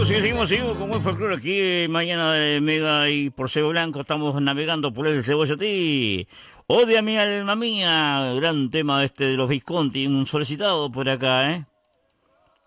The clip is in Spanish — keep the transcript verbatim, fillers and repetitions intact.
sí, seguimos, seguimos con buen folclore aquí, mañana de Mega y por Cebo Blanco, estamos navegando por el Cebollotí. Odia mi alma mía, gran tema este de los Visconti, un solicitado por acá, ¿eh?